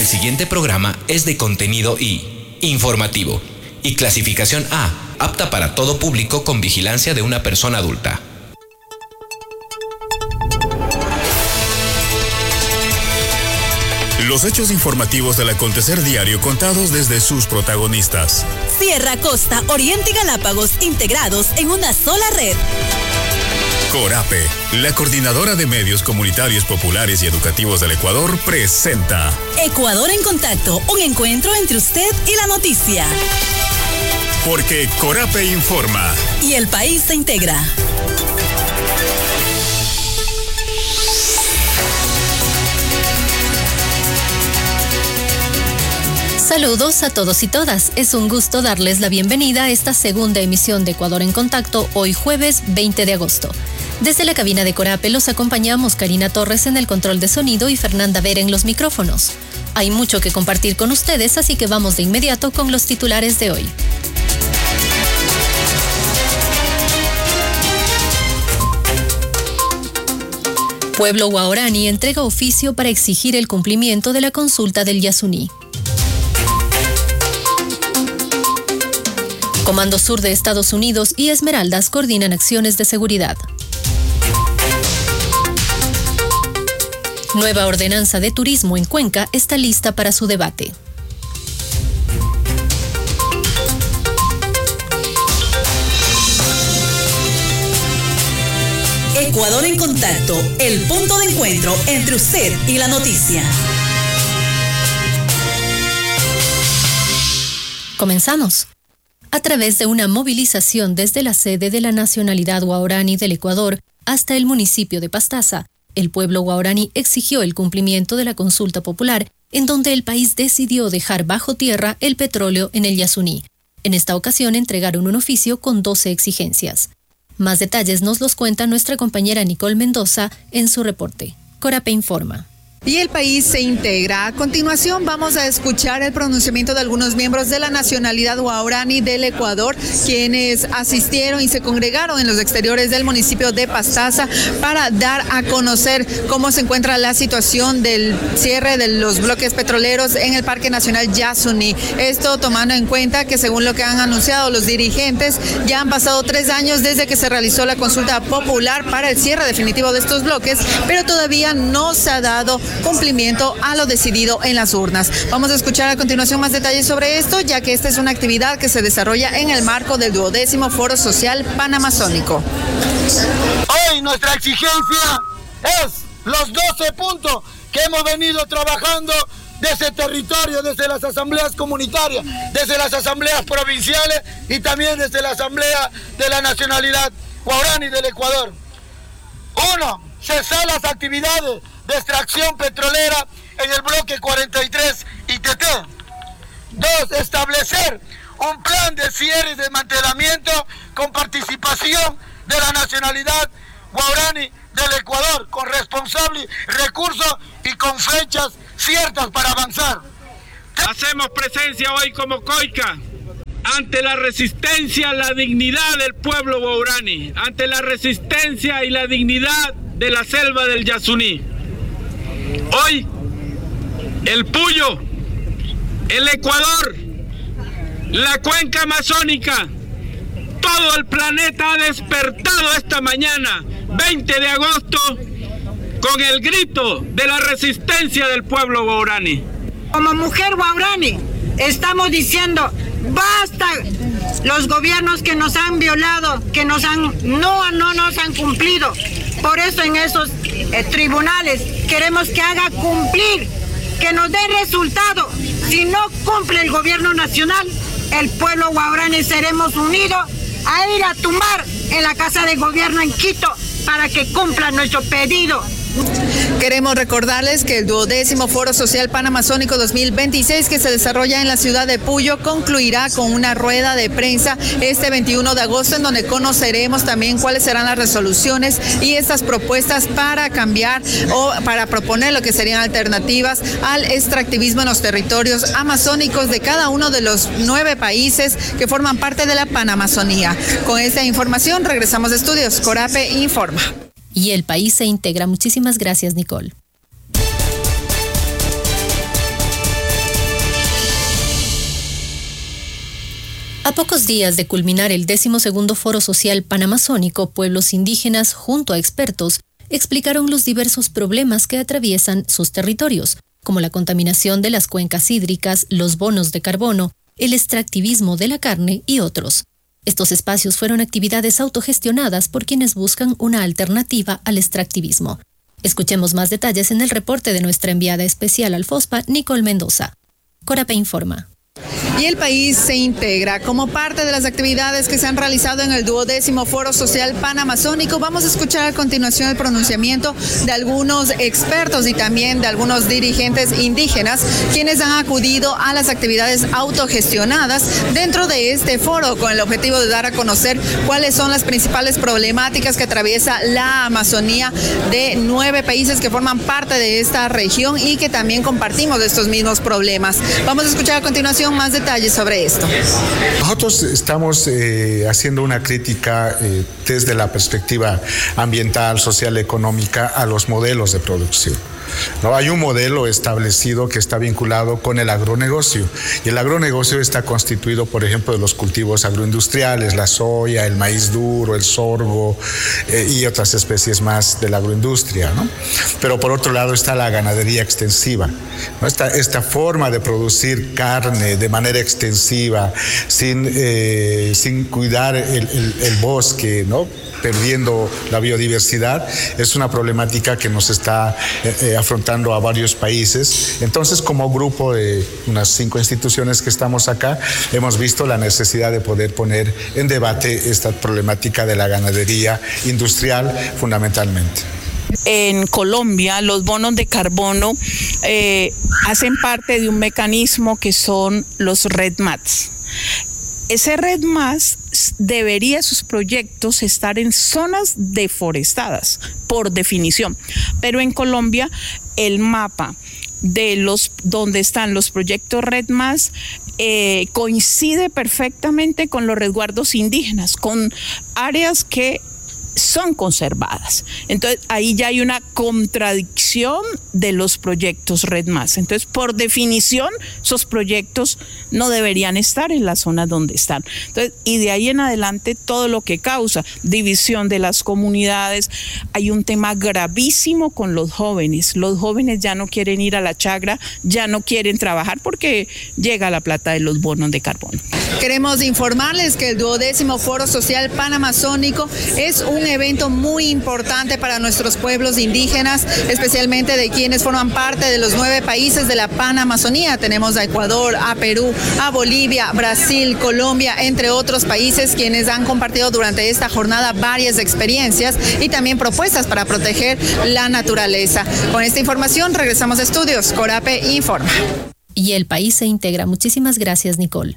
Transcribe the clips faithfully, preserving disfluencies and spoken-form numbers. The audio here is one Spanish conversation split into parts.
siguiente programa es de contenido I, informativo, y clasificación A, apta para todo público con vigilancia de una persona adulta. Los hechos informativos del acontecer diario contados desde sus protagonistas. Sierra, Costa, Oriente y Galápagos integrados en una sola red. Corape, la coordinadora de medios comunitarios populares y educativos del Ecuador, presenta Ecuador en Contacto, un encuentro entre usted y la noticia. Porque Corape informa. Y el país se integra. Saludos a todos y todas. Es un gusto darles la bienvenida a esta segunda emisión de Ecuador en Contacto, hoy jueves veinte de agosto. Desde la cabina de Corape los acompañamos Karina Torres en el control de sonido y Fernanda Vera en los micrófonos. Hay mucho que compartir con ustedes, así que vamos de inmediato con los titulares de hoy. Pueblo Guaraní entrega oficio para exigir el cumplimiento de la consulta del Yasuní. Comando Sur de Estados Unidos y Esmeraldas coordinan acciones de seguridad. Nueva ordenanza de turismo en Cuenca está lista para su debate. Ecuador en Contacto, el punto de encuentro entre usted y la noticia. Comenzamos. A través de una movilización desde la sede de la nacionalidad guaraní del Ecuador hasta el municipio de Pastaza, el pueblo guaraní exigió el cumplimiento de la consulta popular, en donde el país decidió dejar bajo tierra el petróleo en el Yasuní. En esta ocasión entregaron un oficio con doce exigencias. Más detalles nos los cuenta nuestra compañera Nicole Mendoza en su reporte. Corape informa. Y el país se integra. A continuación vamos a escuchar el pronunciamiento de algunos miembros de la nacionalidad guaraní del Ecuador, quienes asistieron y se congregaron en los exteriores del municipio de Pastaza para dar a conocer cómo se encuentra la situación del cierre de los bloques petroleros en el Parque Nacional Yasuní. Esto tomando en cuenta que, según lo que han anunciado los dirigentes, ya han pasado tres años desde que se realizó la consulta popular para el cierre definitivo de estos bloques, pero todavía no se ha dado cumplimiento a lo decidido en las urnas. Vamos a escuchar a continuación más detalles sobre esto, ya que esta es una actividad que se desarrolla en el marco del duodécimo Foro Social Panamazónico. Hoy nuestra exigencia es los doce puntos que hemos venido trabajando desde territorio, desde las asambleas comunitarias, desde las asambleas provinciales y también desde la asamblea de la nacionalidad guaraní del Ecuador. Uno, cesar las actividades de extracción petrolera en el bloque cuarenta y tres I T T. Dos, establecer un plan de cierre y desmantelamiento con participación de la nacionalidad guaraní del Ecuador, con responsables recursos y con fechas ciertas para avanzar. Hacemos presencia hoy como COICA ante la resistencia, la dignidad del pueblo guaraní, ante la resistencia y la dignidad de la selva del Yasuní. Hoy, el Puyo, el Ecuador, la cuenca amazónica, todo el planeta ha despertado esta mañana, veinte de agosto, con el grito de la resistencia del pueblo guaraní. Como mujer guaraní, estamos diciendo, basta los gobiernos que nos han violado, que nos han, no, no nos han cumplido. Por eso en esos eh, tribunales queremos que haga cumplir, que nos dé resultado. Si no cumple el gobierno nacional, el pueblo guaraní seremos unidos a ir a tumbar en la Casa de Gobierno en Quito para que cumpla nuestro pedido. Queremos recordarles que el duodécimo Foro Social Panamazónico dos mil veintiséis, que se desarrolla en la ciudad de Puyo, concluirá con una rueda de prensa este veintiuno de agosto, en donde conoceremos también cuáles serán las resoluciones y estas propuestas para cambiar o para proponer lo que serían alternativas al extractivismo en los territorios amazónicos de cada uno de los nueve países que forman parte de la Panamazonía. Con esta información regresamos a estudios. Corape informa. Y el país se integra. Muchísimas gracias, Nicole. A pocos días de culminar el decimosegundo Foro Social Panamazónico, pueblos indígenas, junto a expertos, explicaron los diversos problemas que atraviesan sus territorios, como la contaminación de las cuencas hídricas, los bonos de carbono, el extractivismo de la carne y otros. Estos espacios fueron actividades autogestionadas por quienes buscan una alternativa al extractivismo. Escuchemos más detalles en el reporte de nuestra enviada especial al FOSPA, Nicole Mendoza. Corape informa. Y el país se integra como parte de las actividades que se han realizado en el duodécimo Foro Social Panamazónico. Vamos a escuchar a continuación el pronunciamiento de algunos expertos y también de algunos dirigentes indígenas, quienes han acudido a las actividades autogestionadas dentro de este foro con el objetivo de dar a conocer cuáles son las principales problemáticas que atraviesa la Amazonía de nueve países que forman parte de esta región y que también compartimos estos mismos problemas. Vamos a escuchar a continuación más detalles sobre esto. Nosotros estamos eh, haciendo una crítica eh, desde la perspectiva ambiental, social, económica a los modelos de producción. No, hay un modelo establecido que está vinculado con el agronegocio y el agronegocio está constituido, por ejemplo, de los cultivos agroindustriales, la soya, el maíz duro, el sorgo eh, y otras especies más de la agroindustria, ¿no? Pero por otro lado está la ganadería extensiva, ¿no? Esta, esta forma de producir carne de manera extensiva, sin, eh, sin cuidar el, el, el bosque, ¿no? Perdiendo la biodiversidad, es una problemática que nos está eh, afrontando a varios países. Entonces, como grupo de unas cinco instituciones que estamos acá, hemos visto la necesidad de poder poner en debate esta problemática de la ganadería industrial fundamentalmente. En Colombia, los bonos de carbono eh, hacen parte de un mecanismo que son los REDMATS. Ese REDMAS debería sus proyectos estar en zonas deforestadas, por definición. Pero en Colombia, el mapa de los donde están los proyectos REDMAS eh, coincide perfectamente con los resguardos indígenas, con áreas que son conservadas. Entonces, ahí ya hay una contradicción de los proyectos REDMAS. Entonces, por definición, esos proyectos no deberían estar en las zonas donde están. Entonces, y de ahí en adelante, todo lo que causa división de las comunidades. Hay un tema gravísimo con los jóvenes. Los jóvenes ya no quieren ir a la chagra, ya no quieren trabajar porque llega la plata de los bonos de carbono. Queremos informarles que el duodécimo Foro Social Panamazónico es un evento muy importante para nuestros pueblos indígenas, especialmente de quienes forman parte de los nueve países de la Panamazonía. Tenemos a Ecuador, a Perú, a Bolivia, Brasil, Colombia, entre otros países, quienes han compartido durante esta jornada varias experiencias y también propuestas para proteger la naturaleza. Con esta información regresamos a estudios. Corape informa. Y el país se integra. Muchísimas gracias, Nicole.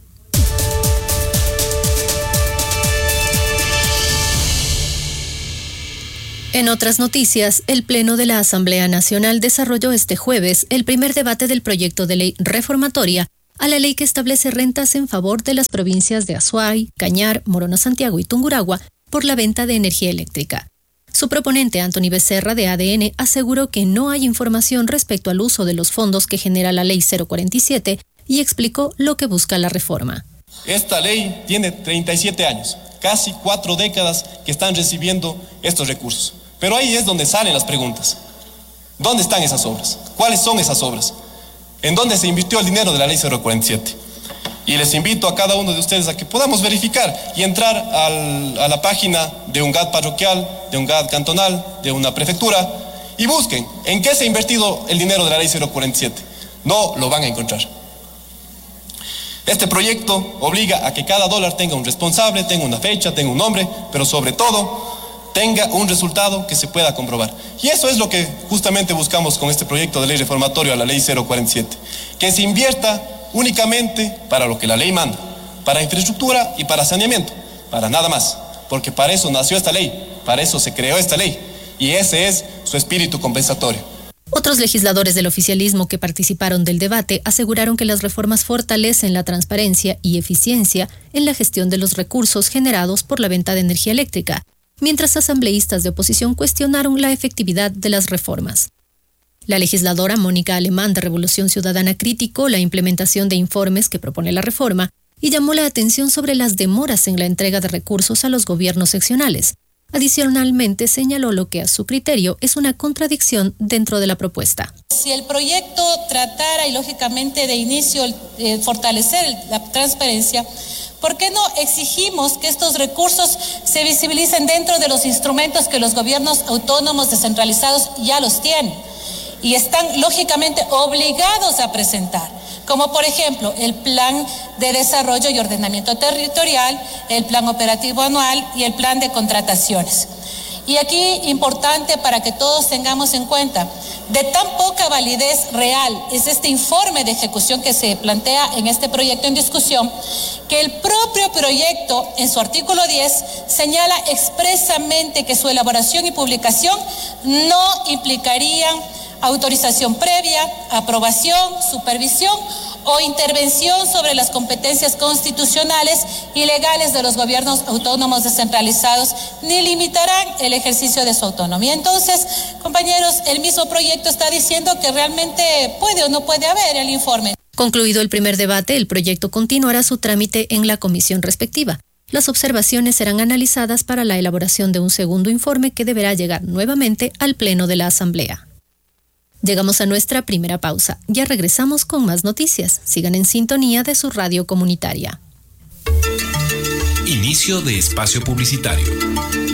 En otras noticias, el Pleno de la Asamblea Nacional desarrolló este jueves el primer debate del proyecto de ley reformatoria a la ley que establece rentas en favor de las provincias de Azuay, Cañar, Morona Santiago y Tungurahua por la venta de energía eléctrica. Su proponente, Anthony Becerra, de A D N, aseguró que no hay información respecto al uso de los fondos que genera la ley cero cuarenta y siete y explicó lo que busca la reforma. Esta ley tiene treinta y siete años, casi cuatro décadas que están recibiendo estos recursos. Pero ahí es donde salen las preguntas. ¿Dónde están esas obras? ¿Cuáles son esas obras? ¿En dónde se invirtió el dinero de la ley cero cuarenta y siete? Y les invito a cada uno de ustedes a que podamos verificar y entrar al, a la página de un G A D parroquial, de un G A D cantonal, de una prefectura, y busquen en qué se ha invertido el dinero de la ley cero cuarenta y siete. No lo van a encontrar. Este proyecto obliga a que cada dólar tenga un responsable, tenga una fecha, tenga un nombre, pero sobre todo tenga un resultado que se pueda comprobar. Y eso es lo que justamente buscamos con este proyecto de ley reformatorio a la ley cero cuarenta y siete. Que se invierta únicamente para lo que la ley manda, para infraestructura y para saneamiento, para nada más. Porque para eso nació esta ley, para eso se creó esta ley. Y ese es su espíritu compensatorio. Otros legisladores del oficialismo que participaron del debate aseguraron que las reformas fortalecen la transparencia y eficiencia en la gestión de los recursos generados por la venta de energía eléctrica, mientras asambleístas de oposición cuestionaron la efectividad de las reformas. La legisladora Mónica Alemán de Revolución Ciudadana criticó la implementación de informes que propone la reforma y llamó la atención sobre las demoras en la entrega de recursos a los gobiernos seccionales. Adicionalmente, señaló lo que a su criterio es una contradicción dentro de la propuesta. Si el proyecto tratara, y lógicamente de inicio, eh, fortalecer la transparencia, ¿por qué no exigimos que estos recursos se visibilicen dentro de los instrumentos que los gobiernos autónomos descentralizados ya los tienen y están lógicamente obligados a presentar? Como por ejemplo el Plan de Desarrollo y Ordenamiento Territorial, el Plan Operativo Anual y el Plan de Contrataciones. Y aquí, importante para que todos tengamos en cuenta, de tan poca validez real es este informe de ejecución que se plantea en este proyecto en discusión, que el propio proyecto, en su artículo diez, señala expresamente que su elaboración y publicación no implicarían autorización previa, aprobación, supervisión o intervención sobre las competencias constitucionales y legales de los gobiernos autónomos descentralizados, ni limitarán el ejercicio de su autonomía. Entonces, compañeros, el mismo proyecto está diciendo que realmente puede o no puede haber el informe. Concluido el primer debate, el proyecto continuará su trámite en la comisión respectiva. Las observaciones serán analizadas para la elaboración de un segundo informe que deberá llegar nuevamente al Pleno de la Asamblea. Llegamos a nuestra primera pausa. Ya regresamos con más noticias. Sigan en sintonía de su radio comunitaria. Inicio de espacio publicitario.